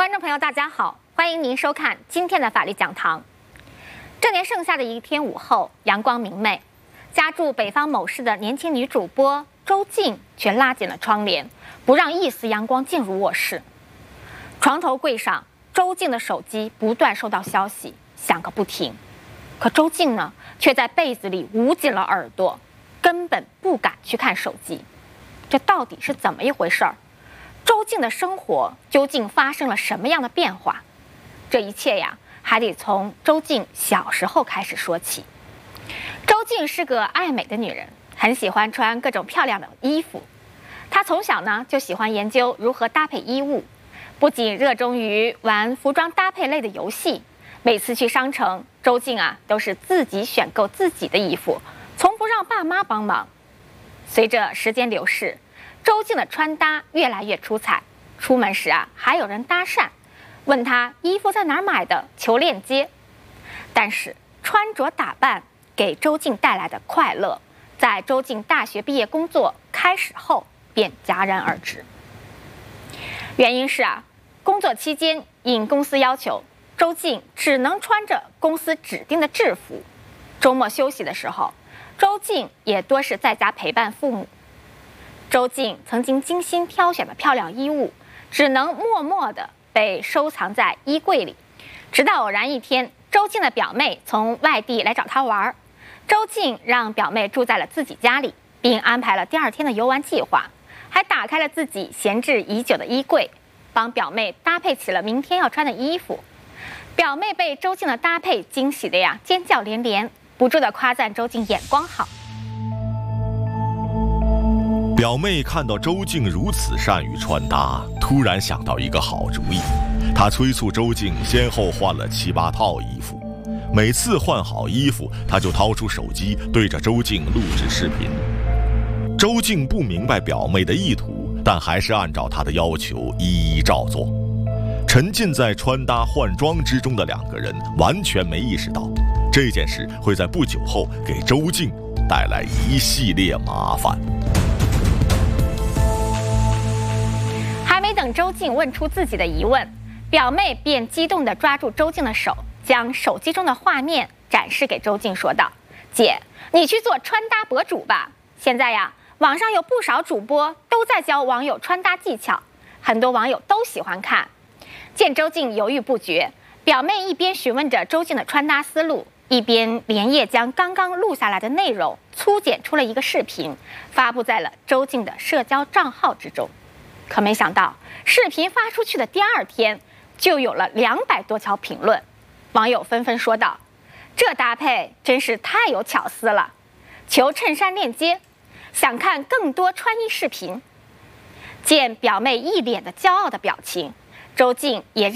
观众朋友，大家好，欢迎您收看今天的法律讲堂。这年盛夏的一天午后，阳光明媚，家住北方某市的年轻女主播周静却拉紧了窗帘，不让一丝阳光进入卧室。床头柜上，周静的手机不断收到消息，响个不停。可周静呢，却在被子里捂紧了耳朵，根本不敢去看手机。这到底是怎么一回事儿？周静的生活究竟发生了什么样的变化？这一切呀，还得从周静小时候开始说起。周静是个爱美的女人，很喜欢穿各种漂亮的衣服。她从小呢就喜欢研究如何搭配衣物，不仅热衷于玩服装搭配类的游戏，每次去商城，周静都是自己选购自己的衣服，从不让爸妈帮忙。随着时间流逝，周静的穿搭越来越出彩，出门时还有人搭讪，问她衣服在哪儿买的，求链接。但是穿着打扮给周静带来的快乐，在周静大学毕业工作开始后便戛然而止。原因是工作期间应公司要求，周静只能穿着公司指定的制服。周末休息的时候，周静也多是在家陪伴父母。周静曾经精心挑选的漂亮衣物，只能默默地被收藏在衣柜里。直到偶然一天，周静的表妹从外地来找她玩，周静让表妹住在了自己家里，并安排了第二天的游玩计划，还打开了自己闲置已久的衣柜，帮表妹搭配起了明天要穿的衣服。表妹被周静的搭配惊喜的尖叫连连，不住地夸赞周静眼光好。 表妹看到周静如此善于穿搭，突然想到一个好主意。她催促周静先后换了7、8套衣服，每次换好衣服，她就掏出手机对着周静录制视频。周静不明白表妹的意图，但还是按照她的要求一一照做。沉浸在穿搭换装之中的2个人完全没意识到，这件事会在不久后给周静带来一系列麻烦。 还没等周静问出自己的疑问，表妹便激动地抓住周静的手，将手机中的画面展示给周静，说道：“姐，你去做穿搭博主吧。现在网上有不少主播都在教网友穿搭技巧，很多网友都喜欢看。”见周静犹豫不决，表妹一边询问着周静的穿搭思路，一边连夜将刚刚录下来的内容粗剪出了一个视频，发布在了周静的社交账号之中。可没想到，视频发出去的第2天，就有了200多条评论，网友纷纷说道：“这搭配真是太有巧思了，求衬衫链接，想看更多穿衣视频。”见表妹一脸的骄傲的表情，周静也